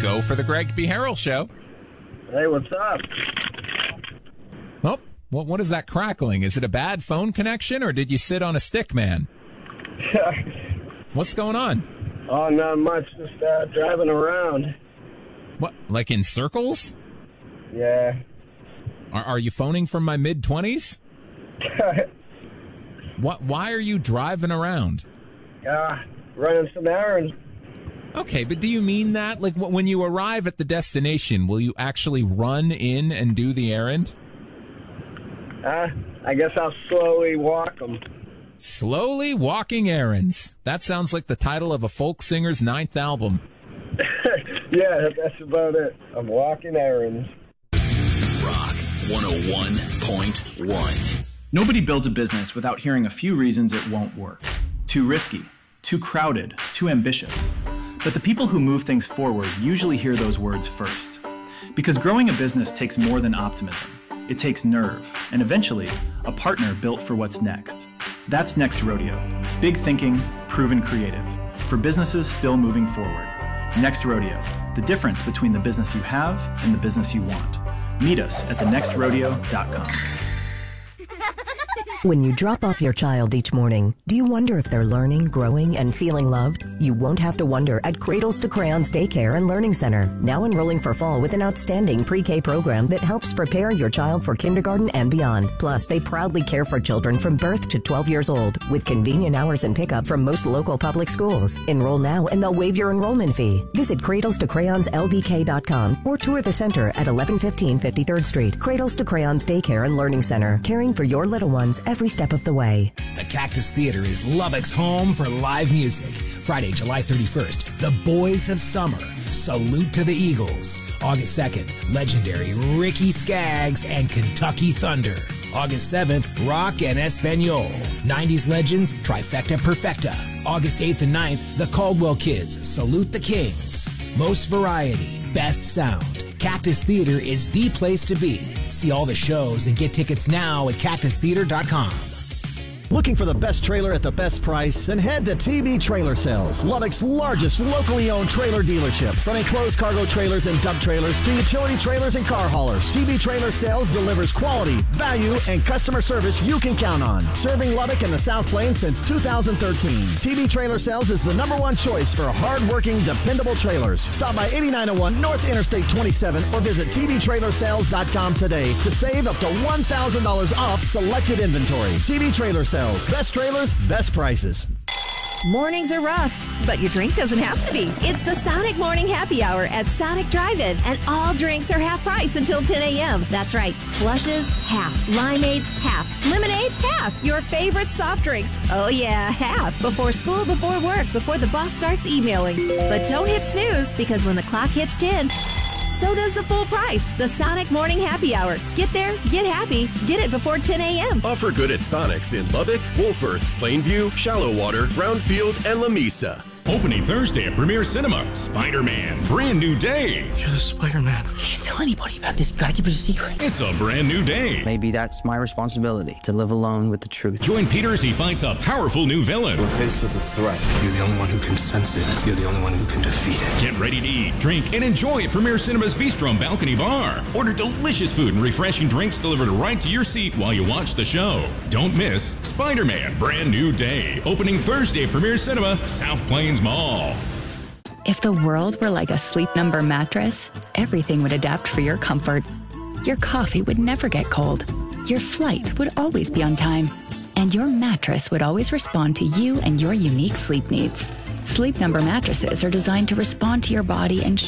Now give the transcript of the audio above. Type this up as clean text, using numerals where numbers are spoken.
go for the Greg B. Harrell Show. Hey, what's up? Oh, what is that crackling? Is it a bad phone connection, or did you sit on a stick, man? What's going on? Oh, not much. Just driving around. What, like in circles? Yeah. Are you phoning from my mid-20s? Why are you driving around? Running some errands. Okay, but do you mean that? Like, when you arrive at the destination, will you actually run in and do the errand? I guess I'll slowly walk them. Slowly walking errands. That sounds like the title of a folk singer's 9th album. Yeah, that's about it. I'm walking errands. Rock 101.1. Nobody builds a business without hearing a few reasons it won't work. Too risky, too crowded, too ambitious. But the people who move things forward usually hear those words first. Because growing a business takes more than optimism. It takes nerve, and eventually, a partner built for what's next. That's Next Rodeo. Big thinking, proven creative. For businesses still moving forward. Next Rodeo. The difference between the business you have and the business you want. Meet us at thenextrodeo.com. When you drop off your child each morning, do you wonder if they're learning, growing, and feeling loved? You won't have to wonder at Cradles to Crayons Daycare and Learning Center, now enrolling for fall with an outstanding pre-K program that helps prepare your child for kindergarten and beyond. Plus, they proudly care for children from birth to 12 years old with convenient hours and pickup from most local public schools. Enroll now and they'll waive your enrollment fee. Visit cradlestocrayonslbk.com or tour the center at 1115 53rd Street. Cradles to Crayons Daycare and Learning Center, caring for your little ones every step of the way. The Cactus Theater is Lubbock's home for live music. Friday, July 31st, The Boys of Summer, Salute to the Eagles. August 2nd, legendary Ricky Skaggs and Kentucky Thunder. August 7th, Rock and Espanol. 90s legends, Trifecta Perfecta. August 8th and 9th, The Caldwell Kids, Salute the Kings. Most variety, best sound. Cactus Theater is the place to be. See all the shows and get tickets now at cactustheater.com. Looking for the best trailer at the best price? Then head to TB Trailer Sales, Lubbock's largest locally owned trailer dealership. From enclosed cargo trailers and dump trailers to utility trailers and car haulers, TB Trailer Sales delivers quality, value, and customer service you can count on. Serving Lubbock and the South Plains since 2013, TB Trailer Sales is the #1 choice for hard-working, dependable trailers. Stop by 8901 North Interstate 27 or visit tbtrailersales.com today to save up to $1,000 off selected inventory. TB Trailer Sales. Best trailers, best prices. Mornings are rough, but your drink doesn't have to be. It's the Sonic Morning Happy Hour at Sonic Drive-In, and all drinks are half price until 10 a.m. That's right, slushes, half. Limeades, half. Lemonade, half. Your favorite soft drinks, oh yeah, half. Before school, before work, before the boss starts emailing. But don't hit snooze, because when the clock hits 10, so does the full price, the Sonic Morning Happy Hour. Get there, get happy, get it before 10 a.m. Offer good at Sonic's in Lubbock, Wolford, Plainview, Shallowater, Brownfield, and Lamesa. Opening Thursday at Premier Cinema, Spider-Man, Brand New Day. You're the Spider-Man. Can't tell anybody about this. Gotta keep it a secret. It's a brand new day. Maybe that's my responsibility, to live alone with the truth. Join Peter as he fights a powerful new villain. We're faced with a threat. You're the only one who can sense it. You're the only one who can defeat it. Get ready to eat, drink, and enjoy at Premier Cinema's Bistro and Balcony Bar. Order delicious food and refreshing drinks delivered right to your seat while you watch the show. Don't miss Spider-Man, Brand New Day. Opening Thursday at Premier Cinema, South Plains Mall. If the world were like a Sleep Number mattress, everything would adapt for your comfort. Your coffee would never get cold. Your flight would always be on time. And your mattress would always respond to you and your unique sleep needs. Sleep Number mattresses are designed to respond to your body and